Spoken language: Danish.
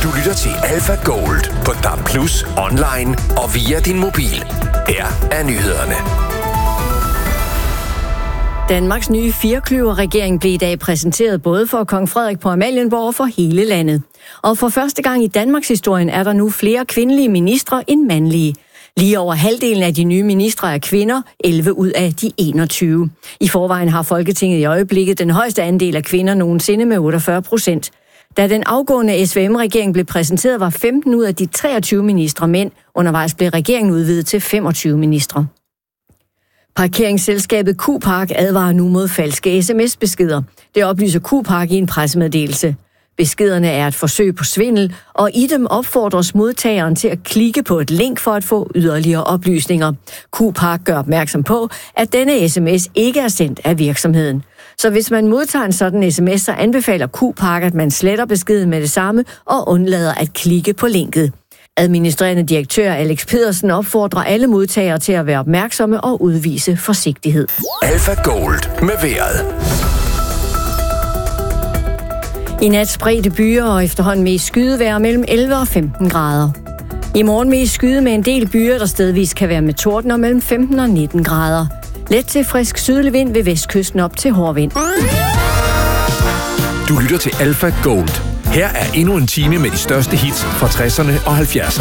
Du lytter til Alpha Gold på DAB+, online og via din mobil. Her er nyhederne. Danmarks nye firekløver-regering blev i dag præsenteret både for kong Frederik på Amalienborg og for hele landet. Og for første gang i Danmarks historien er der nu flere kvindelige ministre end mandlige. Lige over halvdelen af de nye ministre er kvinder, 11 ud af de 21. I forvejen har Folketinget i øjeblikket den højeste andel af kvinder nogensinde med 48%. Da den afgående SVM-regering blev præsenteret, var 15 ud af de 23 ministre mænd. Undervejs blev regeringen udvidet til 25 ministre. Parkeringsselskabet Q-Park advarer nu mod falske sms-beskeder. Det oplyser Q-Park i en pressemeddelelse. Beskederne er et forsøg på svindel, og i dem opfordres modtageren til at klikke på et link for at få yderligere oplysninger. Q-Park gør opmærksom på, at denne sms ikke er sendt af virksomheden. Så hvis man modtager en sådan sms, så anbefaler Q-Park, at man sletter beskeden med det samme og undlader at klikke på linket. Administrerende direktør Alex Pedersen opfordrer alle modtagere til at være opmærksomme og udvise forsigtighed. Alpha Gold med vejret. I nat spredte byer og efterhånden mest skydevejr mellem 11 og 15 grader. I morgen mest skyde med en del byer, der stedvis kan være med tordener mellem 15 og 19 grader. Let til frisk sydlig vind ved vestkysten op til hård vind. Du lytter til Alpha Gold. Her er endnu en time med de største hits fra 60'erne og 70'erne.